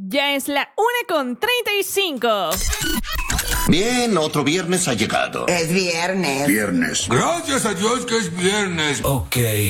Ya es la 1:35. Bien, otro viernes ha llegado. Es viernes. Viernes. Gracias a Dios que es viernes. Ok.